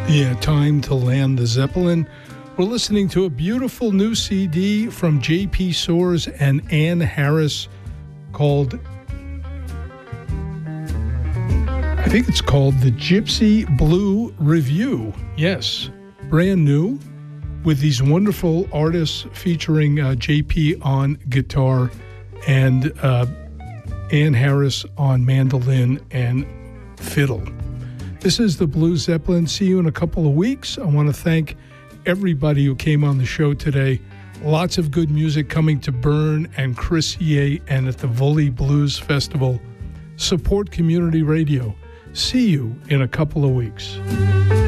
Yeah, time to land the Zeppelin. We're listening to a beautiful new CD from J.P. Soares and Ann Harris called, I think it's called the Gypsy Blue Review. Yes, brand new, with these wonderful artists featuring J.P. on guitar and Ann Harris on mandolin and fiddle. This is the Blue Zeppelin. See you in a couple of weeks. I want to thank everybody who came on the show today. Lots of good music coming to Bern and Crissier and at the Vully Blues Festival. Support community radio. See you in a couple of weeks.